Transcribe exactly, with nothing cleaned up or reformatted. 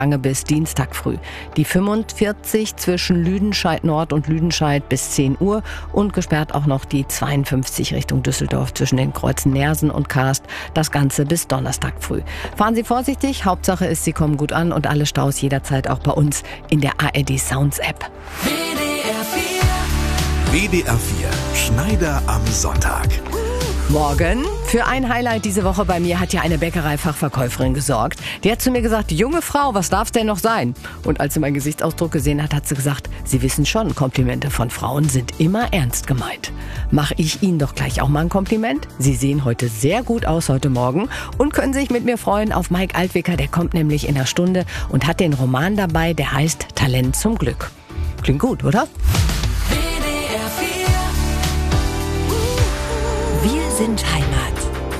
lange bis Dienstag früh. Die fünfundvierzig zwischen Lüdenscheid Nord und Lüdenscheid bis zehn Uhr und gesperrt auch noch die zweiundfünfzig Richtung Düsseldorf zwischen den Kreuzen Nersen und Karst. Das Ganze bis Donnerstag früh. Fahren Sie vorsichtig, Hauptsache ist, Sie kommen gut an und alle Staus jederzeit auch bei uns in der A R D Sounds App. W D R vier. W D R vier. Schneider am Sonntag. Morgen. Für ein Highlight diese Woche bei mir hat ja eine Bäckerei-Fachverkäuferin gesorgt. Die hat zu mir gesagt, junge Frau, was darf's denn noch sein? Und als sie meinen Gesichtsausdruck gesehen hat, hat sie gesagt, Sie wissen schon, Komplimente von Frauen sind immer ernst gemeint. Mache ich Ihnen doch gleich auch mal ein Kompliment? Sie sehen heute sehr gut aus heute Morgen und können sich mit mir freuen auf Mike Altwicker. Der kommt nämlich in einer Stunde und hat den Roman dabei, der heißt Talent zum Glück. Klingt gut, oder? W D R vier. Wir sind Heimat.